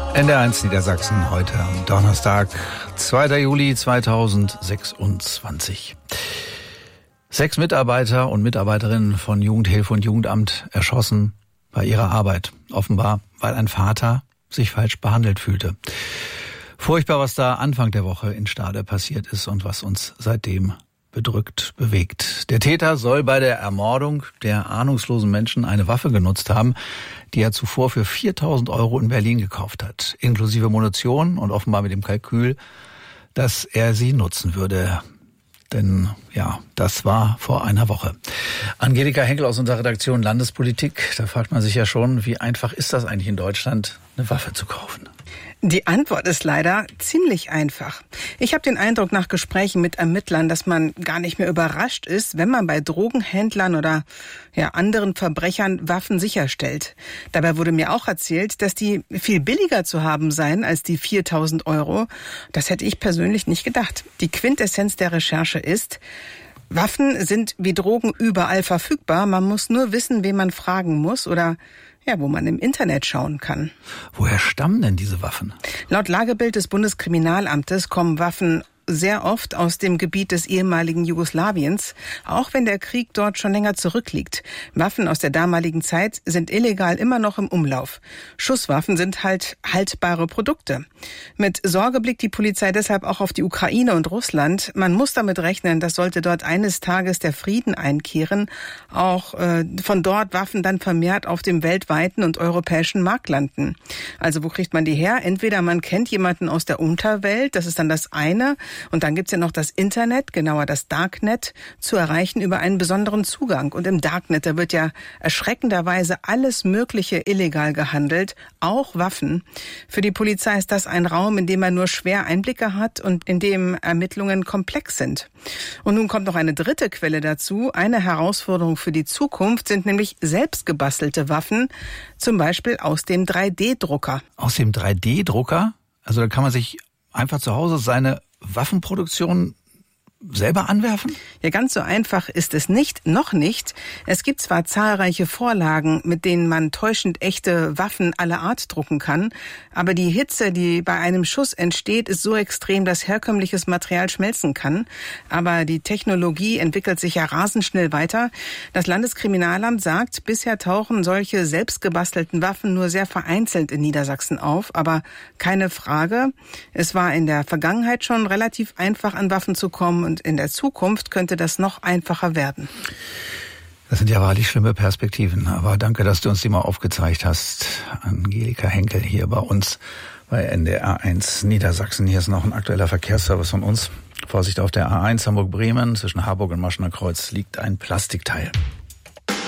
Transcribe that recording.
NDR1 Niedersachsen heute am Donnerstag, 2. Juli 2026. 6 Mitarbeiter und Mitarbeiterinnen von Jugendhilfe und Jugendamt erschossen bei ihrer Arbeit. Offenbar, weil ein Vater sich falsch behandelt fühlte. Furchtbar, was da Anfang der Woche in Stade passiert ist und was uns seitdem bedrückt bewegt. Der Täter soll bei der Ermordung der ahnungslosen Menschen eine Waffe genutzt haben, die er zuvor für 4.000 € in Berlin gekauft hat, inklusive Munition und offenbar mit dem Kalkül, dass er sie nutzen würde. Denn ja, das war vor einer Woche. Angelika Henkel aus unserer Redaktion Landespolitik, da fragt man sich ja schon, wie einfach ist das eigentlich in Deutschland, eine Waffe zu kaufen? Die Antwort ist leider ziemlich einfach. Ich habe den Eindruck nach Gesprächen mit Ermittlern, dass man gar nicht mehr überrascht ist, wenn man bei Drogenhändlern oder anderen Verbrechern Waffen sicherstellt. Dabei wurde mir auch erzählt, dass die viel billiger zu haben seien als die 4.000 €. Das hätte ich persönlich nicht gedacht. Die Quintessenz der Recherche ist: Waffen sind wie Drogen überall verfügbar. Man muss nur wissen, wen man fragen muss oder wo man im Internet schauen kann. Woher stammen denn diese Waffen? Laut Lagebild des Bundeskriminalamtes kommen Waffen sehr oft aus dem Gebiet des ehemaligen Jugoslawiens, auch wenn der Krieg dort schon länger zurückliegt. Waffen aus der damaligen Zeit sind illegal immer noch im Umlauf. Schusswaffen sind halt haltbare Produkte. Mit Sorge blickt die Polizei deshalb auch auf die Ukraine und Russland. Man muss damit rechnen, dass sollte dort eines Tages der Frieden einkehren, auch von dort Waffen dann vermehrt auf dem weltweiten und europäischen Markt landen. Also wo kriegt man die her? Entweder man kennt jemanden aus der Unterwelt, das ist dann das eine, und dann gibt's ja noch das Internet, genauer das Darknet, zu erreichen über einen besonderen Zugang. Und im Darknet, da wird ja erschreckenderweise alles Mögliche illegal gehandelt, auch Waffen. Für die Polizei ist das ein Raum, in dem man nur schwer Einblicke hat und in dem Ermittlungen komplex sind. Und nun kommt noch eine dritte Quelle dazu. Eine Herausforderung für die Zukunft sind nämlich selbstgebastelte Waffen, zum Beispiel aus dem 3D-Drucker. Aus dem 3D-Drucker? Also da kann man sich einfach zu Hause seine Waffenproduktion selber anwerfen? Ja, ganz so einfach ist es nicht, noch nicht. Es gibt zwar zahlreiche Vorlagen, mit denen man täuschend echte Waffen aller Art drucken kann, aber die Hitze, die bei einem Schuss entsteht, ist so extrem, dass herkömmliches Material schmelzen kann. Aber die Technologie entwickelt sich ja rasend schnell weiter. Das Landeskriminalamt sagt, bisher tauchen solche selbstgebastelten Waffen nur sehr vereinzelt in Niedersachsen auf. Aber keine Frage, es war in der Vergangenheit schon relativ einfach, an Waffen zu kommen. Und in der Zukunft könnte das noch einfacher werden. Das sind ja wahrlich schlimme Perspektiven. Aber danke, dass du uns die mal aufgezeigt hast. Angelika Henkel hier bei uns bei NDR1 Niedersachsen. Hier ist noch ein aktueller Verkehrsservice von uns. Vorsicht auf der A1 Hamburg-Bremen. Zwischen Harburg und Maschner Kreuz liegt ein Plastikteil.